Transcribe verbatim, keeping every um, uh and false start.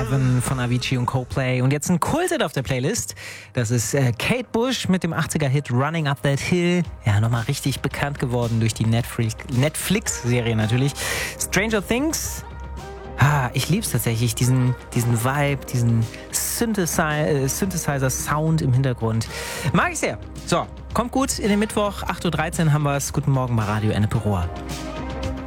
Heaven von Avicii und Coldplay. Und jetzt ein Kulthit auf der Playlist. Das ist äh, Kate Bush mit dem achtziger-Hit Running Up That Hill. Ja, nochmal richtig bekannt geworden durch die Netflix- Netflix-Serie natürlich. Stranger Things. Ah, ich lieb's tatsächlich, diesen, diesen Vibe, diesen Synthesi- Synthesizer-Sound im Hintergrund. Mag ich sehr. So, kommt gut in den Mittwoch, acht Uhr dreizehn haben wir's. Guten Morgen bei Radio Ennepe Rohr.